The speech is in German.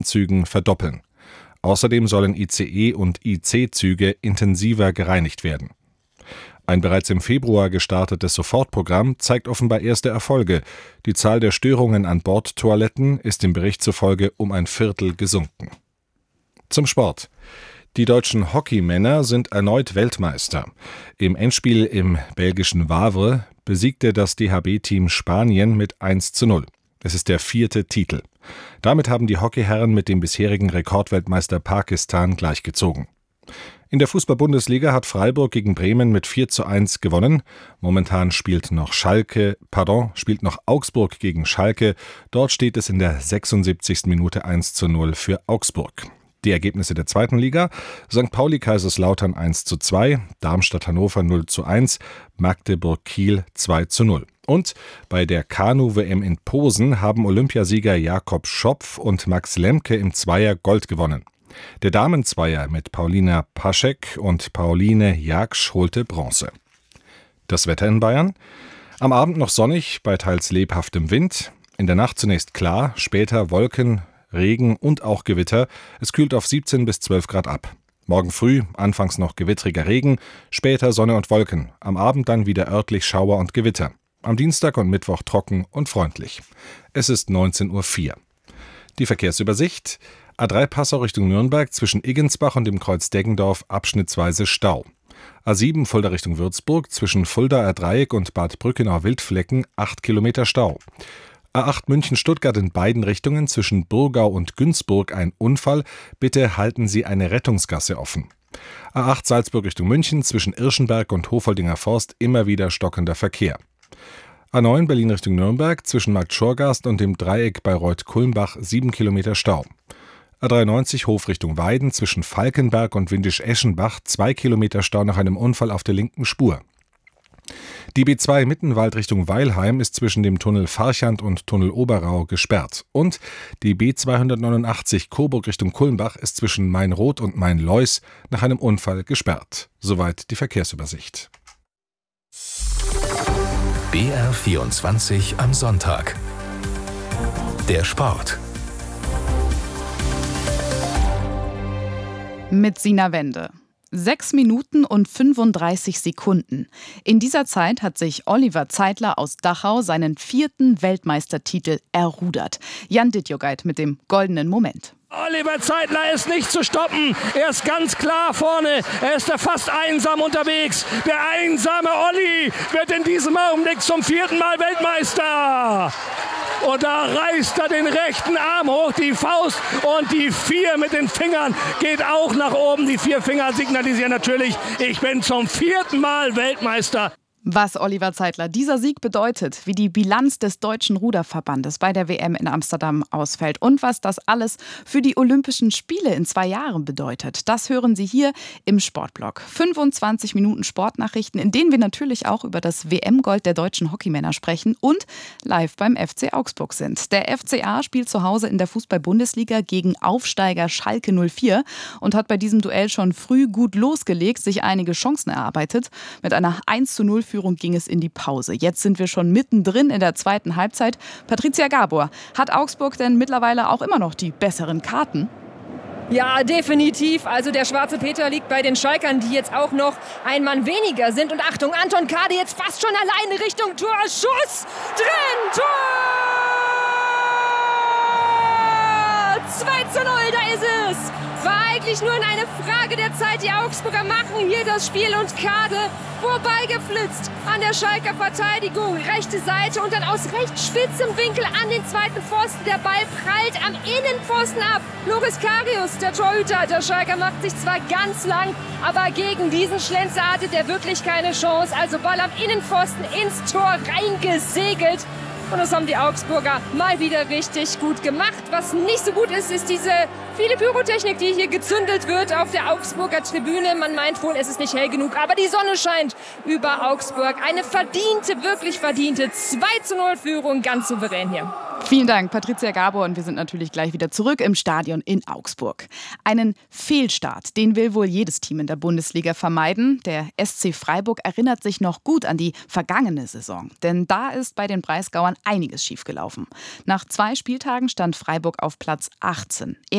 Zügen verdoppeln. Außerdem sollen ICE- und IC-Züge intensiver gereinigt werden. Ein bereits im Februar gestartetes Sofortprogramm zeigt offenbar erste Erfolge. Die Zahl der Störungen an Bordtoiletten ist dem Bericht zufolge um ein Viertel gesunken. Zum Sport. Die deutschen Hockeymänner sind erneut Weltmeister. Im Endspiel im belgischen Wavre besiegte das DHB-Team Spanien mit 1:0. Es ist der 4. Titel. Damit haben die Hockeyherren mit dem bisherigen Rekordweltmeister Pakistan gleichgezogen. In der Fußball-Bundesliga hat Freiburg gegen Bremen mit 4:1 gewonnen. Momentan spielt noch Augsburg gegen Schalke. Dort steht es in der 76. Minute 1:0 für Augsburg. Die Ergebnisse der zweiten Liga: St. Pauli Kaiserslautern 1:2, Darmstadt Hannover 0:1, Magdeburg Kiel 2:0. Und bei der Kanu-WM in Posen haben Olympiasieger Jakob Schopf und Max Lemke im Zweier Gold gewonnen. Der Damenzweier mit Paulina Paschek und Pauline Jaksch holte Bronze. Das Wetter in Bayern: Am Abend noch sonnig bei teils lebhaftem Wind. In der Nacht zunächst klar, später Wolken, Regen und auch Gewitter. Es kühlt auf 17 bis 12 Grad ab. Morgen früh anfangs noch gewittriger Regen, später Sonne und Wolken. Am Abend dann wieder örtlich Schauer und Gewitter. Am Dienstag und Mittwoch trocken und freundlich. Es ist 19:04 Uhr. Die Verkehrsübersicht: A3 Passau Richtung Nürnberg zwischen Iggensbach und dem Kreuz Deggendorf abschnittsweise Stau. A7 Fulda Richtung Würzburg zwischen Fuldaer Dreieck und Bad Brückenau-Wildflecken 8 Kilometer Stau. A8 München-Stuttgart in beiden Richtungen zwischen Burgau und Günzburg ein Unfall. Bitte halten Sie eine Rettungsgasse offen. A8 Salzburg Richtung München zwischen Irschenberg und Hofoldinger Forst immer wieder stockender Verkehr. A9 Berlin Richtung Nürnberg zwischen Markt Schorgast und dem Dreieck Bayreuth-Kulmbach 7 Kilometer Stau. A93 Hof Richtung Weiden zwischen Falkenberg und Windisch-Eschenbach 2 Kilometer Stau nach einem Unfall auf der linken Spur. Die B2 Mittenwald Richtung Weilheim ist zwischen dem Tunnel Farchant und Tunnel Oberau gesperrt. Und die B289 Coburg Richtung Kulmbach ist zwischen Mainroth und Mainleus nach einem Unfall gesperrt. Soweit die Verkehrsübersicht. BR24 am Sonntag. Der Sport. Mit Sina Wende. 6 Minuten und 35 Sekunden. In dieser Zeit hat sich Oliver Zeitler aus Dachau seinen 4. Weltmeistertitel errudert. Jan Dittjogait mit dem goldenen Moment. Oliver Zeitler ist nicht zu stoppen. Er ist ganz klar vorne. Er ist da fast einsam unterwegs. Der einsame Olli wird in diesem Augenblick zum 4. Mal Weltmeister. Und da reißt er den rechten Arm hoch, die Faust und die 4 mit den Fingern geht auch nach oben. Die 4 Finger signalisieren natürlich, ich bin zum 4. Mal Weltmeister. Was Oliver Zeitler dieser Sieg bedeutet, wie die Bilanz des Deutschen Ruderverbandes bei der WM in Amsterdam ausfällt und was das alles für die Olympischen Spiele in 2 Jahren bedeutet, das hören Sie hier im Sportblog. 25 Minuten Sportnachrichten, in denen wir natürlich auch über das WM-Gold der deutschen Hockeymänner sprechen und live beim FC Augsburg sind. Der FCA spielt zu Hause in der Fußball-Bundesliga gegen Aufsteiger Schalke 04 und hat bei diesem Duell schon früh gut losgelegt, sich einige Chancen erarbeitet. Mit einer 1:0 Führung ging es in die Pause. Jetzt sind wir schon mittendrin in der zweiten Halbzeit. Patricia Gabor, hat Augsburg denn mittlerweile auch immer noch die besseren Karten? Ja, definitiv. Also der schwarze Peter liegt bei den Schalkern, die jetzt auch noch ein Mann weniger sind. Und Achtung, Anton Kade jetzt fast schon alleine Richtung Tor. Schuss! Drin! Tor! 2:0, da ist es! War eigentlich nur eine Frage der Zeit. Die Augsburger machen hier das Spiel und Kade vorbeigeflitzt an der Schalker Verteidigung. Rechte Seite und dann aus recht spitzem Winkel an den zweiten Pfosten. Der Ball prallt am Innenpfosten ab. Loris Karius, der Torhüter der Schalker, macht sich zwar ganz lang, aber gegen diesen Schlenzer hatte der wirklich keine Chance. Also Ball am Innenpfosten ins Tor reingesegelt. Und das haben die Augsburger mal wieder richtig gut gemacht. Was nicht so gut ist, ist diese viele Pyrotechnik, die hier gezündet wird auf der Augsburger Tribüne. Man meint wohl, es ist nicht hell genug, aber die Sonne scheint über Augsburg. Eine verdiente, wirklich verdiente 2:0 Führung, ganz souverän hier. Vielen Dank, Patricia Gabor, und wir sind natürlich gleich wieder zurück im Stadion in Augsburg. Einen Fehlstart, den will wohl jedes Team in der Bundesliga vermeiden. Der SC Freiburg erinnert sich noch gut an die vergangene Saison, denn da ist bei den Breisgauern einiges schiefgelaufen. Nach 2 Spieltagen stand Freiburg auf Platz 18.